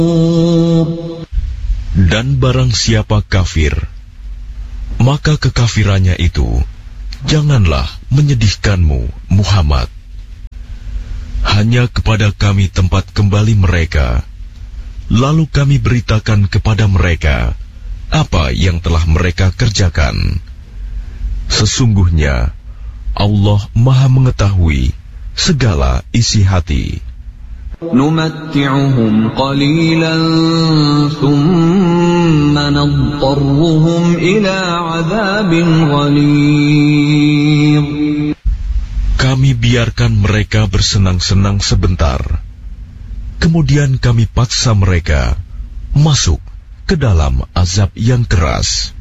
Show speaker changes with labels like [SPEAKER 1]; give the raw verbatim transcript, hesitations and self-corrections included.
[SPEAKER 1] Dan barang siapa kafir, maka kekafirannya itu janganlah menyedihkanmu, Muhammad. Hanya kepada kami tempat kembali mereka, lalu kami beritakan kepada mereka apa yang telah mereka kerjakan. Sesungguhnya Allah Maha mengetahui segala isi hati.
[SPEAKER 2] نمتعهم قليلا ثم نضطرهم إلى عذاب غليظ.
[SPEAKER 1] Kami biarkan mereka bersenang-senang sebentar, kemudian kami paksa mereka masuk ke dalam azab yang keras.